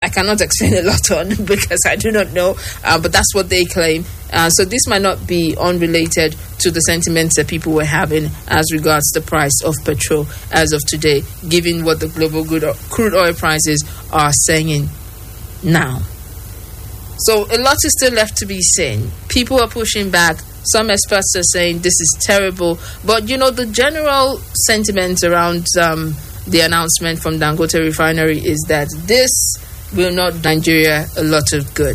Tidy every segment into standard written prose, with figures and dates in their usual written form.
cannot explain a lot on because I do not know, but that's what they claim. So this might not be unrelated to the sentiments that people were having as regards the price of petrol as of today, given what the global crude oil prices are saying now. So a lot is still left to be seen. People are pushing back. Some experts are saying this is terrible. But, the general sentiment around the announcement from Dangote Refinery is that this will not do Nigeria a lot of good.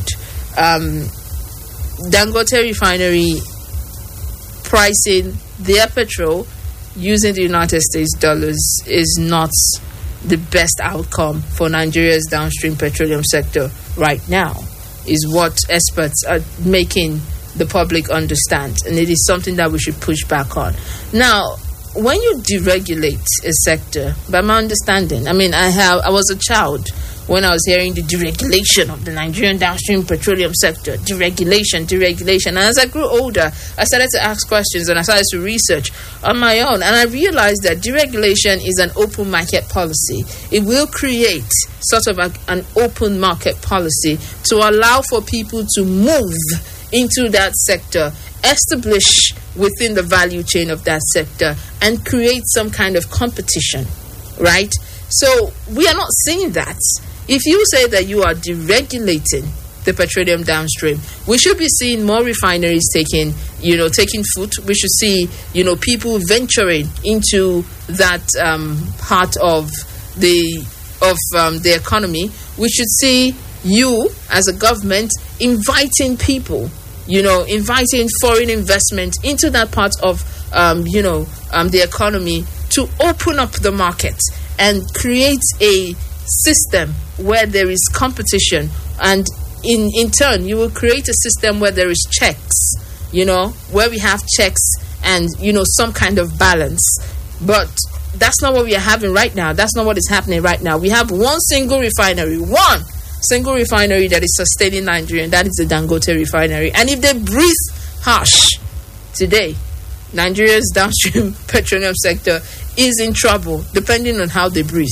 Dangote Refinery pricing their petrol using the United States dollars is not the best outcome for Nigeria's downstream petroleum sector right now, is what experts are making the public understand, and it is something that we should push back on. Now, when you deregulate a sector, by my understanding, I was a child when I was hearing the deregulation of the Nigerian downstream petroleum sector, deregulation. And as I grew older, I started to ask questions and I started to research on my own. And I realized that deregulation is an open market policy. It will create sort of an open market policy to allow for people to move into that sector, establish within the value chain of that sector, and create some kind of competition, right? So we are not seeing that. If you say that you are deregulating the petroleum downstream, we should be seeing more refineries taking foot. We should see, people venturing into that part of the economy. We should see you as a government inviting people, inviting foreign investment into that part of the economy to open up the market and create a system where there is competition, and in turn you will create a system where there is checks, where we have checks and some kind of balance. But that's not what we are having right now. That's not what is happening right now. We have one single refinery that is sustaining Nigeria, and that is the Dangote Refinery. And if they breathe harsh today, Nigeria's downstream petroleum sector is in trouble, depending on how they breathe.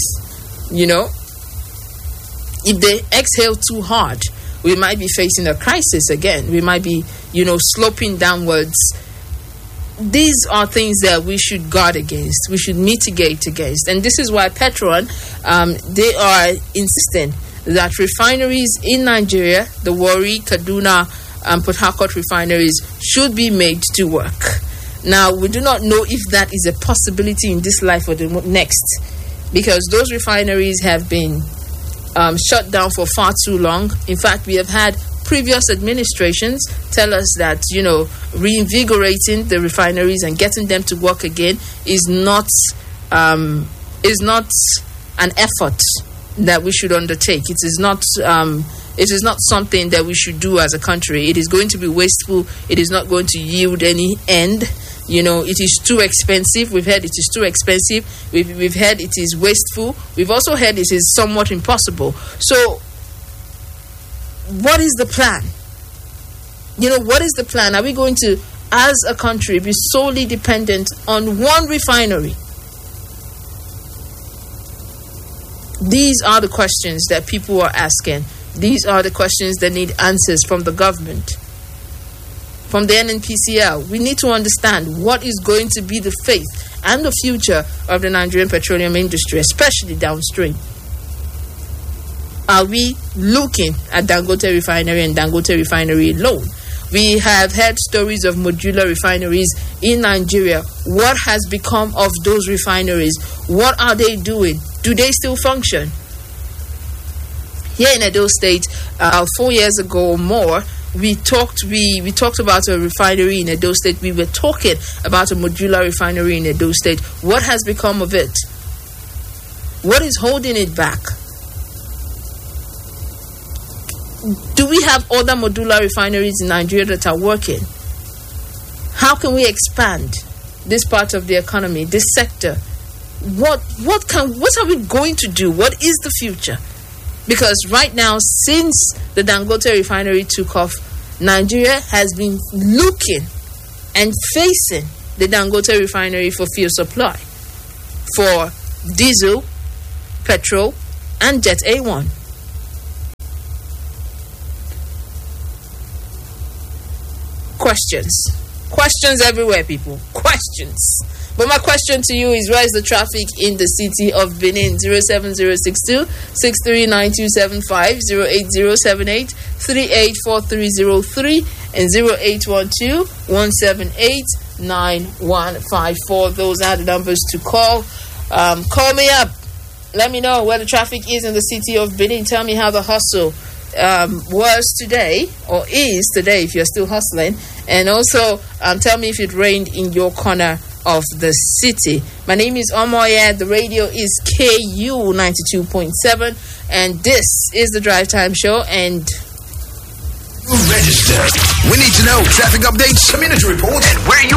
If they exhale too hard, we might be facing a crisis again. We might be, sloping downwards. These are things that we should guard against. We should mitigate against. And this is why Petron, they are insisting that refineries in Nigeria, the Warri, Kaduna, and Port Harcourt refineries, should be made to work. Now, we do not know if that is a possibility in this life or the next, because those refineries have been shut down for far too long. In fact, we have had previous administrations tell us that, reinvigorating the refineries and getting them to work again is not an effort that we should undertake. It is not something that we should do as a country. It is going to be wasteful. It is not going to yield any end. It is too expensive. We've heard it is too expensive. We've heard it is wasteful. We've also heard it is somewhat impossible. So, what is the plan? What is the plan? Are we going to, as a country, be solely dependent on one refinery? These are the questions that people are asking. These are the questions that need answers from the government, from the NNPCL. We need to understand what is going to be the fate and the future of the Nigerian petroleum industry, especially downstream. Are we looking at Dangote Refinery and Dangote Refinery alone? We have heard stories of modular refineries in Nigeria. What has become of those refineries? What are they doing? Do they still function? Here in Edo State, 4 years ago or more, we talked about a refinery in Edo State. We were talking about a modular refinery in Edo State. What has become of it? What is holding it back? Do we have other modular refineries in Nigeria that are working? How can we expand this part of the economy, this sector? What are we going to do? What is the future? Because right now, since the Dangote Refinery took off, Nigeria has been looking and facing the Dangote Refinery for fuel supply, for diesel, petrol, and Jet A1. Questions everywhere, people. Questions. But my question to you is, where is the traffic in the city of Benin? 07062 639275, 08078 384303, and 0812 178 9154. Those are the numbers to call. Call me up. Let me know where the traffic is in the city of Benin. Tell me how the hustle was today, or is today if you're still hustling. And also tell me if it rained in your corner of the city. My name is Omoya. The radio is KU 92.7, and this is the Drive Time Show. And register. We need to know traffic updates, community reports, and where you